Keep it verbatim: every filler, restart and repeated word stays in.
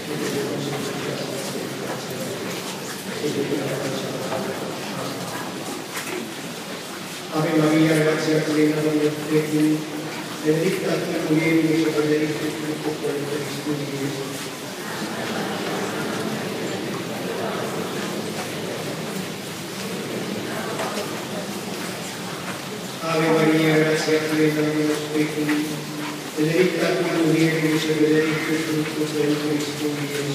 Ave Maria, grazia plena, Dominus tecum, benedicta tu mulieribus et benedictus fructus ventris tui, Iesus. Ave Maria, grazia plena, Dominus tecum, benedicta tu mulieribus et benedictus fructus ventris tui, Iesus.